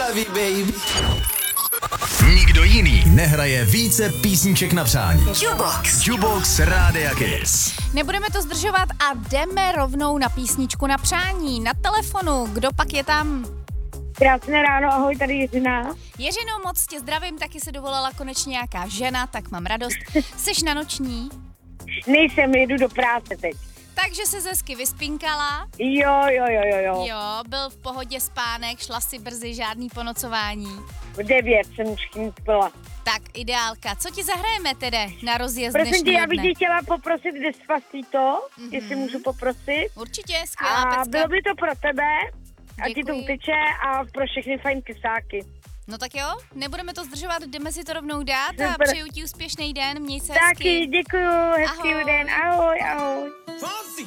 zdraví, baby. Nikdo jiný nehraje více písniček na přání. Jukebox. Jukebox Rádia Kiss. Nebudeme to zdržovat a jdeme rovnou na písničku na přání. Na telefonu, kdo pak je tam? Krásné ráno, ahoj, tady Jiřina. Jiřino, moc tě zdravím, taky se dovolala konečně nějaká žena, tak mám radost. Seš na noční? Nejsem, jedu do práce teď. Takže se hezky vyspinkala? Jo. Jo, byl v pohodě spánek, šla si brzy, žádný ponocování. V 9 jsem už spala. Tak, ideálka. Co ti zahrajeme tedy na rozjezd Prosím tě, dnešního já bych dne? tě chtěla poprosit Despacito, jestli můžu poprosit. Určitě, skvělá A pecka. bylo by to pro tebe, a ti to Děkuji. uteče a pro všechny fajn kysáky. No tak jo, nebudeme to zdržovat, jdeme si to rovnou dát a Super. přeju ti úspěšný den, měj se Taky, hezky. děkuju, hezký Ahoj. den, ahoj. Fonsi,